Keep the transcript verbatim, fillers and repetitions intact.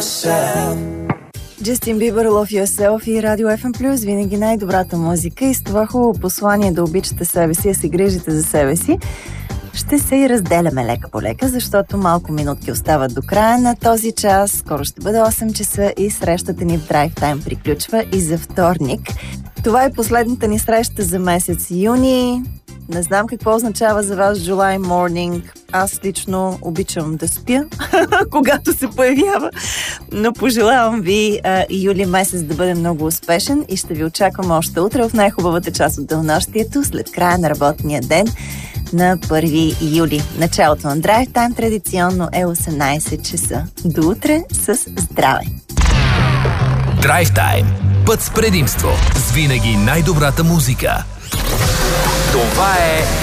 Джастин Бибър, Love Yourself и Радио Еф Ем Плюс, винаги най-добрата музика и с това хубаво послание да обичате себе си, да се грижите за себе си. Ще се и разделяме лека по лека, защото малко минутки остават до края на този час. Скоро ще бъде осем часа и срещата ни в Drive Time приключва и за вторник. Това е последната ни среща за месец юни. Не знам какво означава за вас July Morning. Аз лично обичам да спя, когато се появява. Но пожелавам ви а, юли месец да бъде много успешен и ще ви очаквам още утре в най-хубавата част от денонощието, след края на работния ден на първи юли. Началото на Drive Time традиционно е осемнайсет часа. До утре с здраве! Drive Time. Път с предимство. С винаги най-добрата музика. Това е